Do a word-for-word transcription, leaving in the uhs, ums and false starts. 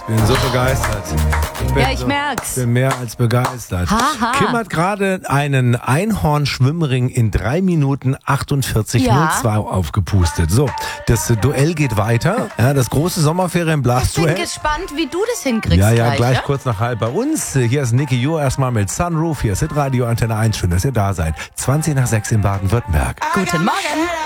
bin so begeistert. Ich bin Ja, ich so, merk's. bin mehr als begeistert. Haha. Kim hat gerade einen Einhorn-Schwimmring in drei Minuten achtundvierzig Ja. null zwei aufgepustet. So, das Duell geht weiter. Ja, das große Ich bin Sommerferien-Blastduell. gespannt, wie du das hinkriegst. Ja, ja, gleich, gleich ja? kurz nach halb bei uns. Hier ist Nicky Jo erstmal mit Sunroof. Hier ist Hitradio Antenne eins. Schön, dass ihr da seid. zwanzig nach sechs in Baden-Württemberg. Guten Morgen.